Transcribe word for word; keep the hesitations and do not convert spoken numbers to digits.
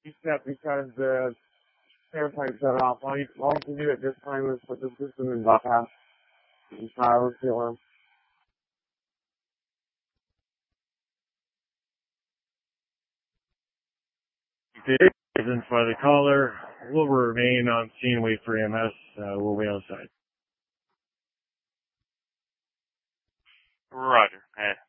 Except because the air pipe shut off. All you, all you can do at this time is put the system in bypass and power sealer. The reasons by the caller will remain on scene, wait for E M S. Uh, we'll wait outside. Roger. Eh.